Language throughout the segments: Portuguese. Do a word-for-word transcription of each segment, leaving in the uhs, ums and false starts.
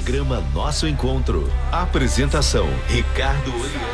Programa Nosso Encontro. Apresentação: Ricardo Oliveira.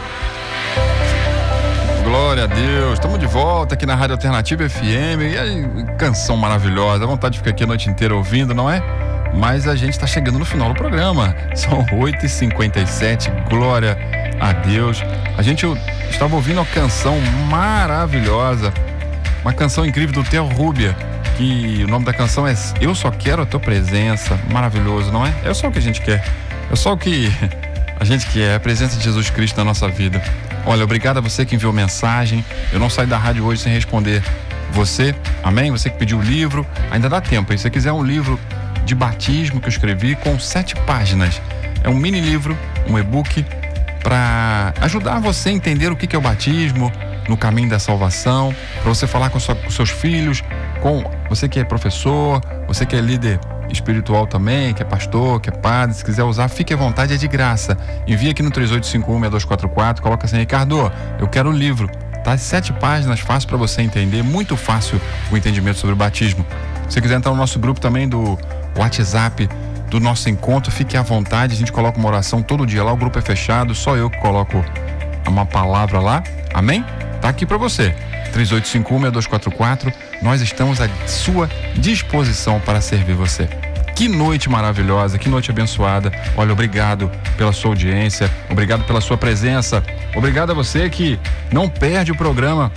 Glória a Deus, estamos de volta aqui na Rádio Alternativa F M. E aí, canção maravilhosa, dá vontade de ficar aqui a noite inteira ouvindo, não é? Mas a gente está chegando no final do programa. São oito e cinquenta e sete, glória a Deus. A gente estava ouvindo uma canção maravilhosa, uma canção incrível do Theo Rubia, que o nome da canção é Eu Só Quero a Tua Presença. Maravilhoso, não é? É só o que a gente quer, é só o que a gente quer, a presença de Jesus Cristo na nossa vida. Olha, obrigado a você que enviou mensagem. Eu não saio da rádio hoje sem responder você, amém? Você que pediu o livro, ainda dá tempo, hein? Se você quiser um livro de batismo que eu escrevi com sete páginas, é um mini livro, um e-book para ajudar você a entender o que é o batismo no caminho da salvação, para você falar com, sua, com seus filhos, com você que é professor, você que é líder espiritual também, que é pastor, que é padre. Se quiser usar, fique à vontade, é de graça. Envia aqui no três oito cinco um, seis dois quatro quatro, coloca assim: Ricardo, eu quero o livro, tá? Sete páginas, fácil para você entender, muito fácil o entendimento sobre o batismo. Se você quiser entrar no nosso grupo também do WhatsApp do Nosso Encontro, fique à vontade, a gente coloca uma oração todo dia lá, o grupo é fechado, só eu que coloco uma palavra lá, amém? Tá aqui para você, três oito cinco um, seis dois quatro quatro, nós estamos à sua disposição para servir você. Que noite maravilhosa, que noite abençoada. Olha, obrigado pela sua audiência, obrigado pela sua presença, obrigado a você que não perde o programa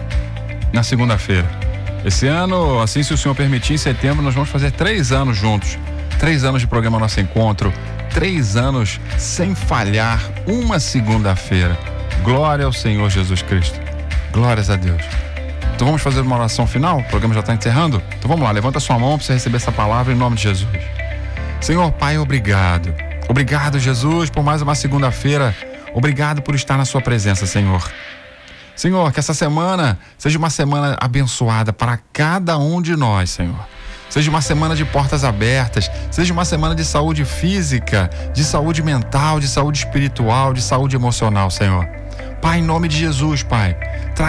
na segunda-feira. Esse ano, assim, se o Senhor permitir, em setembro nós vamos fazer três anos juntos, três anos de programa Nosso Encontro, três anos sem falhar uma segunda-feira. Glória ao Senhor Jesus Cristo, glórias a Deus. Então vamos fazer uma oração final, o programa já está encerrando. Então vamos lá, levanta sua mão para você receber essa palavra em nome de Jesus. Senhor Pai, obrigado, obrigado Jesus por mais uma segunda-feira, obrigado por estar na sua presença, Senhor. Senhor, que essa semana seja uma semana abençoada para cada um de nós, Senhor. Seja uma semana de portas abertas, seja uma semana de saúde física, de saúde mental, de saúde espiritual, de saúde emocional, Senhor. Pai, em nome de Jesus, Pai,